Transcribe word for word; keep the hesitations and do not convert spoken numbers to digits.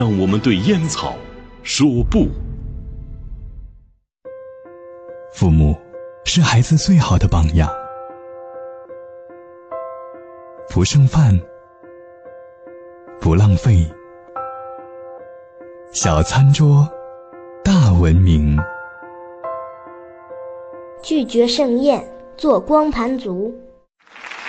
让我们对烟草说不。 父母是孩子最好的榜样，不剩饭，不浪费，小餐桌，大文明。 拒绝盛宴，做光盘族。